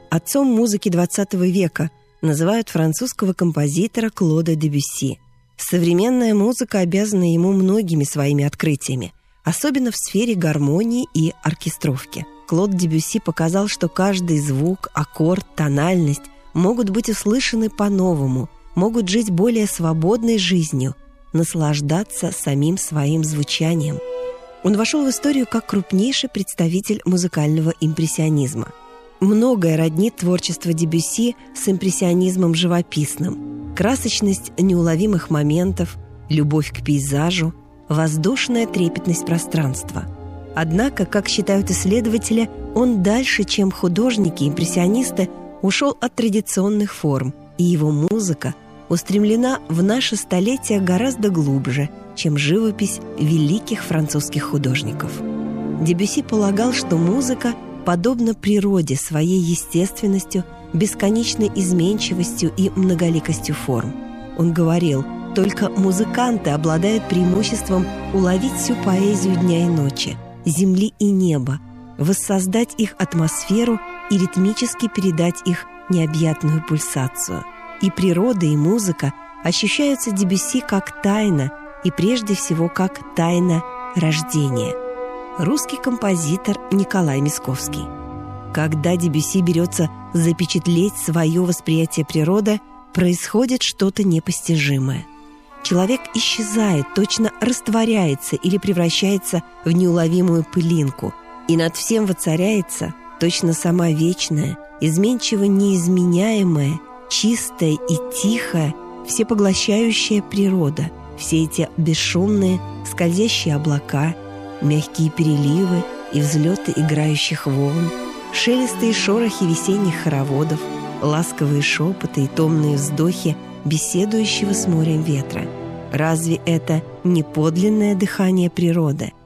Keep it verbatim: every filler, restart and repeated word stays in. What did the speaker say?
Отцом музыки двадцатого века называют французского композитора Клода Дебюсси. Современная музыка обязана ему многими своими открытиями, особенно в сфере гармонии и оркестровки. Клод Дебюсси показал, что каждый звук, аккорд, тональность могут быть услышаны по-новому, могут жить более свободной жизнью, наслаждаться самим своим звучанием. Он вошел в историю как крупнейший представитель музыкального импрессионизма. Многое роднит творчество Дебюсси с импрессионизмом живописным. Красочность неуловимых моментов, любовь к пейзажу, воздушная трепетность пространства. Однако, как считают исследователи, он дальше, чем художники-импрессионисты, ушел от традиционных форм, и его музыка устремлена в наше столетие гораздо глубже, чем живопись великих французских художников. Дебюсси полагал, что музыка подобна природе своей естественностью, бесконечной изменчивостью и многоликостью форм. Он говорил, только музыканты обладают преимуществом уловить всю поэзию дня и ночи, земли и неба, воссоздать их атмосферу и ритмически передать их необъятную пульсацию. И природа, и музыка ощущаются Дебюсси как тайна, и прежде всего как тайна рождения. Русский композитор Николай Мисковский. Когда Дебюсси берется запечатлеть свое восприятие природы, происходит что-то непостижимое. Человек исчезает, точно растворяется или превращается в неуловимую пылинку, и над всем воцаряется точно сама вечная, изменчиво неизменяемая, чистая и тихая, всепоглощающая природа, все эти бесшумные, скользящие облака, мягкие переливы и взлеты играющих волн, шелесты и шорохи весенних хороводов, ласковые шепоты и томные вздохи беседующего с морем ветра. Разве это не подлинное дыхание природы?